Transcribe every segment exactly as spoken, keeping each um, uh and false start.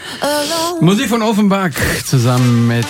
Musik von Offenbach zusammen mit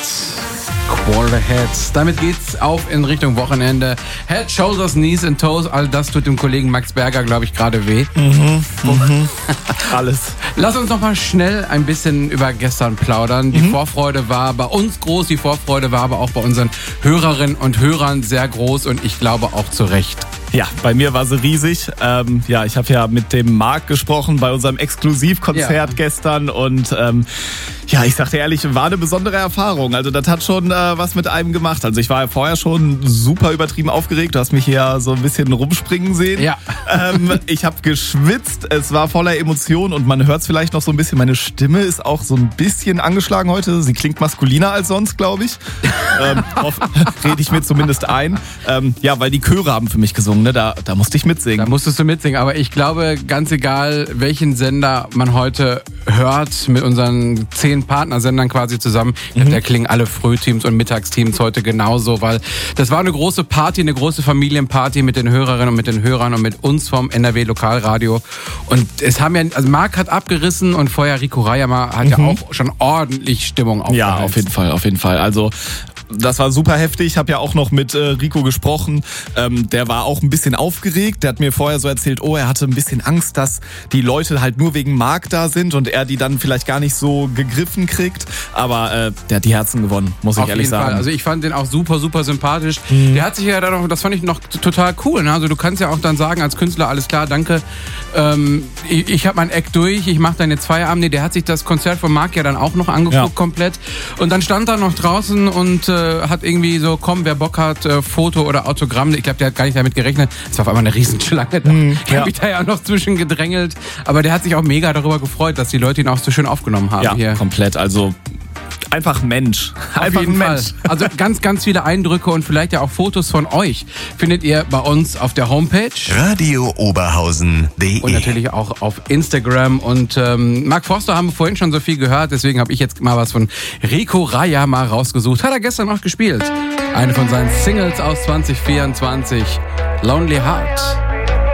Quarterheads. Damit geht's auf in Richtung Wochenende. Head, Shoulders, Knees and Toes, all das tut dem Kollegen Max Berger, glaube ich, gerade weh. Mhm, mhm. Alles. Lass uns noch mal schnell ein bisschen über gestern plaudern. Die mhm. Vorfreude war bei uns groß, die Vorfreude war aber auch bei unseren Hörerinnen und Hörern sehr groß und ich glaube auch zu Recht. Ja, bei mir war sie riesig. Ähm, ja, ich habe ja mit dem Marc gesprochen bei unserem Exklusivkonzert ja. gestern und ähm, ja, ich sagte ehrlich, war eine besondere Erfahrung. Also das hat schon äh, was mit einem gemacht. Also ich war ja vorher schon super übertrieben aufgeregt. Du hast mich hier so ein bisschen rumspringen sehen. Ja. Ähm, ich habe geschwitzt. Es war voller Emotionen und man hört es vielleicht noch so ein bisschen. Meine Stimme ist auch so ein bisschen angeschlagen heute. Sie klingt maskuliner als sonst, glaube ich. ähm, rede ich mir zumindest ein. Ähm, ja, weil die Chöre haben für mich gesungen. Ne? Da, da musste ich mitsingen. Da musstest du mitsingen. Aber ich glaube, ganz egal, welchen Sender man heute hört, mit unseren zehn Partnersendern quasi zusammen, mhm. da klingen alle Frühteams und Mittagsteams heute genauso, weil das war eine große Party, eine große Familienparty mit den Hörerinnen und mit den Hörern und mit uns vom N R W Lokalradio. Und es haben ja, also Marc hat abgerissen und vorher Rico Rayama hat mhm. ja auch schon ordentlich Stimmung aufgehalten. Ja, auf jeden Fall, auf jeden Fall. Also das war super heftig. Ich habe ja auch noch mit äh, Rico gesprochen. Ähm, der war auch ein bisschen aufgeregt. Der hat mir vorher so erzählt, oh, er hatte ein bisschen Angst, dass die Leute halt nur wegen Marc da sind und er die dann vielleicht gar nicht so gegriffen kriegt. Aber äh, der hat die Herzen gewonnen, muss ich Auf ehrlich jeden sagen. Fall. Also ich fand den auch super, super sympathisch. Mhm. Der hat sich ja dann noch, das fand ich noch total cool. Ne? Also du kannst ja auch dann sagen als Künstler, alles klar, danke. Ähm, ich ich habe mein Act durch, ich mache dann jetzt Feierabend. Nee, der hat sich das Konzert von Marc ja dann auch noch angeguckt, ja. komplett. Und dann stand er noch draußen und äh, hat irgendwie so, komm, wer Bock hat, äh, Foto oder Autogramm. Ich glaube, der hat gar nicht damit gerechnet. Es war auf einmal eine Riesenschlange da. Mm, ich ja. habe mich da ja auch noch zwischen gedrängelt. Aber der hat sich auch mega darüber gefreut, dass die Leute ihn auch so schön aufgenommen haben. Ja, hier. Komplett. Also einfach Mensch. Auf Einfach jeden ein Fall. Mensch. Also ganz, ganz viele Eindrücke und vielleicht ja auch Fotos von euch findet ihr bei uns auf der Homepage. radio oberhausen punkt de Und natürlich auch auf Instagram. Und ähm, Mark Forster haben wir vorhin schon so viel gehört, deswegen habe ich jetzt mal was von Rico Rayama rausgesucht. Hat er gestern noch gespielt. Eine von seinen Singles aus zwanzig vierundzwanzig. Lonely Heart.